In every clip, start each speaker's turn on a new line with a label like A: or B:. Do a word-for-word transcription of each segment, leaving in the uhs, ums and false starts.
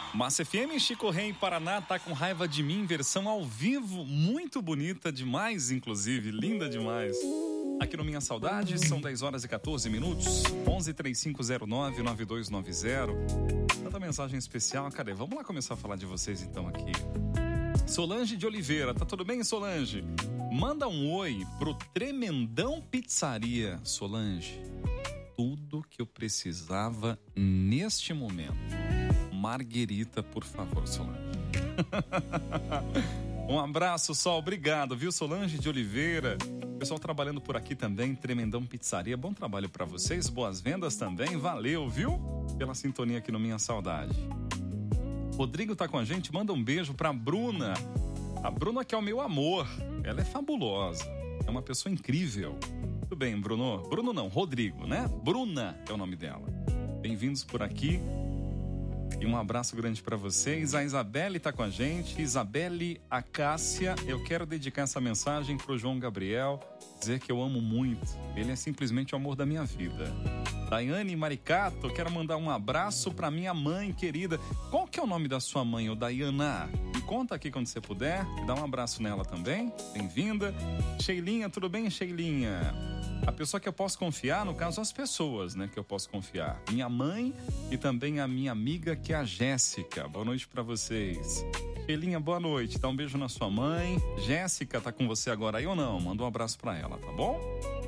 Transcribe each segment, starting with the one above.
A: Massa F M, Chico Rei, Paraná, tá com raiva de mim, versão ao vivo, muito bonita demais, inclusive, linda demais. Aqui no Minha Saudade, são dez horas e quatorze minutos, onze três cinco zero nove nove dois nove zero. Tanta mensagem especial, cadê? Vamos lá começar a falar de vocês então aqui. Solange de Oliveira, tá tudo bem, Solange? Manda um oi pro Tremendão Pizzaria, Solange. Tudo que eu precisava neste momento. Marguerita, por favor, Solange. Um abraço, Sol, obrigado, viu, Solange de Oliveira. Pessoal trabalhando por aqui também, Tremendão Pizzaria, bom trabalho pra vocês, boas vendas também, valeu, viu? Pela sintonia aqui no Minha Saudade. Rodrigo tá com a gente, manda um beijo pra Bruna. A Bruna que é o meu amor, ela é fabulosa, é uma pessoa incrível. Tudo bem, Bruno? Bruno não, Rodrigo, né? Bruna é o nome dela. Bem-vindos por aqui. E um abraço grande para vocês. A Isabelle tá com a gente. Isabelle Acácia, eu quero dedicar essa mensagem pro João Gabriel, dizer que eu amo muito. Ele é simplesmente o amor da minha vida. Daiane Maricato, eu quero mandar um abraço pra minha mãe querida. Qual que é o nome da sua mãe, ô Daiana? Me conta aqui quando você puder. Dá um abraço nela também. Bem-vinda. Sheilinha, tudo bem, Sheilinha? A pessoa que eu posso confiar, no caso, as pessoas, né, que eu posso confiar. Minha mãe e também a minha amiga, que é a Jéssica. Boa noite pra vocês. Sheilinha, boa noite. Dá um beijo na sua mãe. Jéssica tá com você agora aí ou não? Manda um abraço pra ela, tá bom?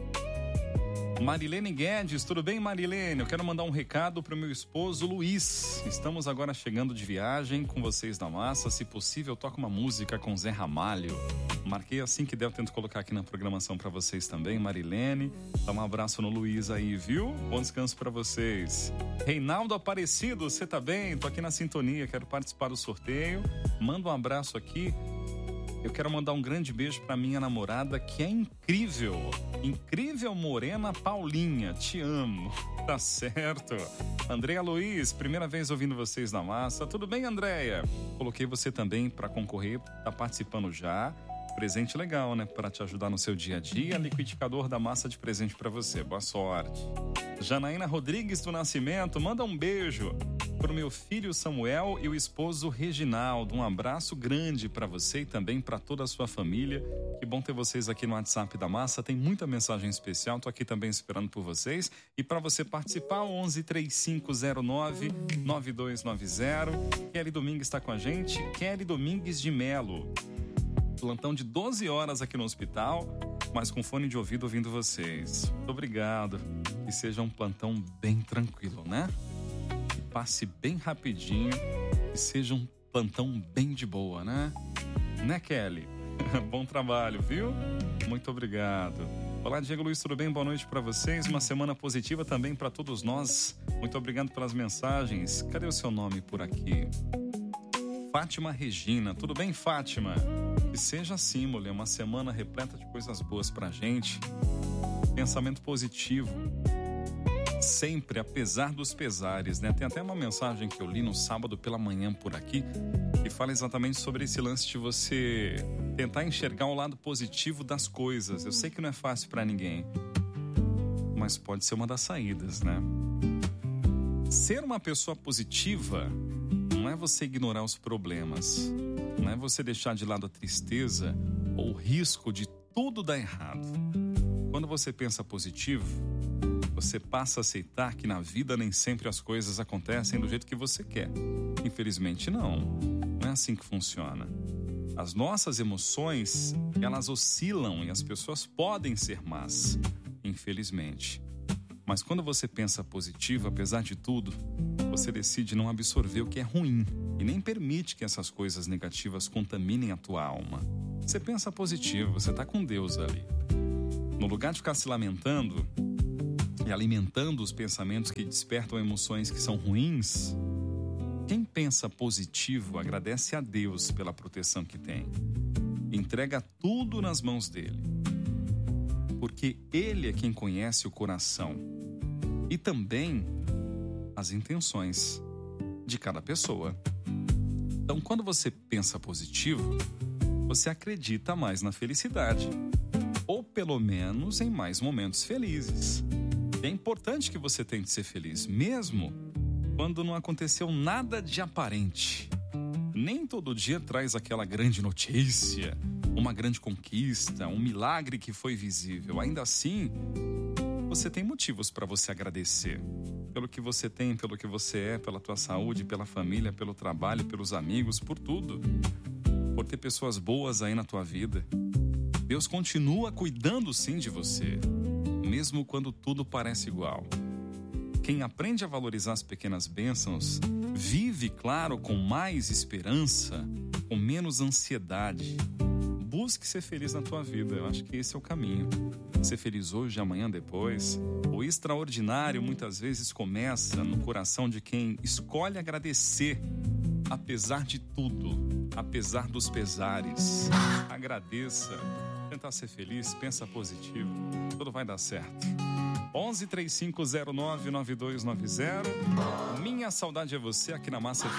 A: Marilene Guedes, tudo bem, Marilene? Eu quero mandar um recado pro meu esposo Luiz. Estamos agora chegando de viagem com vocês na massa. Se possível, toca uma música com Zé Ramalho. Marquei assim que der, eu tento colocar aqui na programação pra vocês também, Marilene. Dá um abraço no Luiz aí, viu? Bom descanso pra vocês. Reinaldo Aparecido, você tá bem? Tô aqui na sintonia, quero participar do sorteio. Manda um abraço aqui. Eu quero mandar um grande beijo pra minha namorada, que é incrível. Incrível Morena Paulinha, te amo. Tá certo. Andréia Luiz, primeira vez ouvindo vocês na massa. Tudo bem, Andréia? Coloquei você também pra concorrer, tá participando já. Presente legal, né? Para te ajudar no seu dia a dia. Liquidificador da massa de presente para você. Boa sorte. Janaína Rodrigues do Nascimento, manda um beijo pro meu filho Samuel e o esposo Reginaldo. Um abraço grande para você e também para toda a sua família. Que bom ter vocês aqui no WhatsApp da Massa. Tem muita mensagem especial. Tô aqui também esperando por vocês. E para você participar, onze três cinco zero nove nove dois nove zero. Kelly Domingues está com a gente. Kelly Domingues de Melo. Plantão de doze horas aqui no hospital, mas com fone de ouvido ouvindo vocês. Muito obrigado. Que seja um plantão bem tranquilo, né? Que passe bem rapidinho. Que seja um plantão bem de boa, né? Né, Kelly? Bom trabalho, viu? Muito obrigado. Olá, Diego Luiz, tudo bem? Boa noite para vocês. Uma semana positiva também para todos nós. Muito obrigado pelas mensagens. Cadê o seu nome por aqui? Fátima Regina. Tudo bem, Fátima? Que seja assim, mulher, uma semana repleta de coisas boas pra gente. Pensamento positivo. Sempre, apesar dos pesares, né? Tem até uma mensagem que eu li no sábado pela manhã por aqui, que fala exatamente sobre esse lance de você tentar enxergar o lado positivo das coisas. Eu sei que não é fácil pra ninguém, mas pode ser uma das saídas, né? Ser uma pessoa positiva não é você ignorar os problemas. Não é você deixar de lado a tristeza ou o risco de tudo dar errado. Quando você pensa positivo, você passa a aceitar que na vida nem sempre as coisas acontecem do jeito que você quer. Infelizmente não. Não é assim que funciona. As nossas emoções, elas oscilam e as pessoas podem ser más, infelizmente. Mas quando você pensa positivo, apesar de tudo, você decide não absorver o que é ruim e nem permite que essas coisas negativas contaminem a tua alma. Você pensa positivo, você está com Deus ali. No lugar de ficar se lamentando e alimentando os pensamentos que despertam emoções que são ruins, quem pensa positivo agradece a Deus pela proteção que tem. Entrega tudo nas mãos dele. Porque ele é quem conhece o coração e também as intenções de cada pessoa. Então, quando você pensa positivo, você acredita mais na felicidade, ou pelo menos em mais momentos felizes. É importante que você tente ser feliz, mesmo quando não aconteceu nada de aparente. Nem todo dia traz aquela grande notícia, uma grande conquista, um milagre que foi visível. Ainda assim, você tem motivos para você agradecer. Pelo que você tem, pelo que você é, pela tua saúde, pela família, pelo trabalho, pelos amigos, por tudo. Por ter pessoas boas aí na tua vida. Deus continua cuidando sim de você, mesmo quando tudo parece igual. Quem aprende a valorizar as pequenas bênçãos, vive, claro, com mais esperança, com menos ansiedade. Busque ser feliz na tua vida, eu acho que esse é o caminho. Ser feliz hoje, amanhã, depois. O extraordinário muitas vezes começa no coração de quem escolhe agradecer, apesar de tudo, apesar dos pesares. Agradeça, tentar ser feliz, pensa positivo, tudo vai dar certo. onze, três cinco zero nove, nove dois nove zero. Minha saudade é você aqui na Massa F